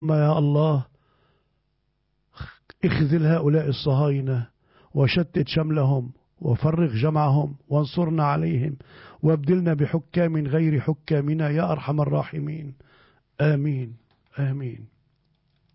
ما يا الله اخذل هؤلاء الصهاينة وشتت شملهم وفرغ جمعهم وانصرنا عليهم وابدلنا بحكام غير حكامنا يا أرحم الراحمين. آمين آمين.